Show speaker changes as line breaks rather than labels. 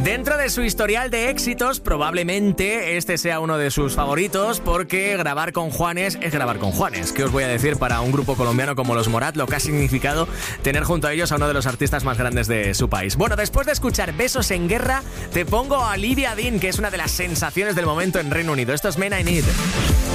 Dentro de su historial de éxitos, probablemente este sea uno de sus favoritos, porque grabar con Juanes es grabar con Juanes. ¿Qué os voy a decir para un grupo colombiano como los Morat, lo que ha significado tener junto a ellos a uno de los artistas más grandes de su país? Bueno, después de escuchar Besos en Guerra, te pongo a Olivia Dean, que es una de las sensaciones del momento en Reino Unido. Esto es Men I Need.